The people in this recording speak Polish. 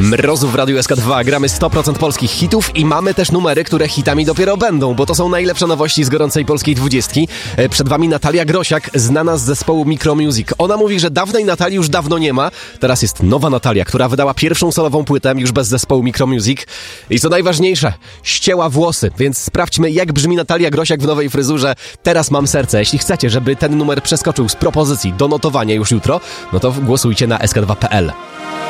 Mrozów w Radiu SK2. Gramy 100% polskich hitów i mamy też numery, które hitami dopiero będą, bo to są najlepsze nowości z gorącej polskiej 20. Przed wami Natalia Grosiak, znana z zespołu Micromusic. Ona mówi, że dawnej Natalii już dawno nie ma. Teraz jest nowa Natalia, która wydała pierwszą solową płytę już bez zespołu Micromusic. I co najważniejsze, ścięła włosy, więc sprawdźmy, jak brzmi Natalia Grosiak w nowej fryzurze. Teraz mam serce. Jeśli chcecie, żeby ten numer przeskoczył z propozycji do notowania już jutro, no to głosujcie na sk2.pl.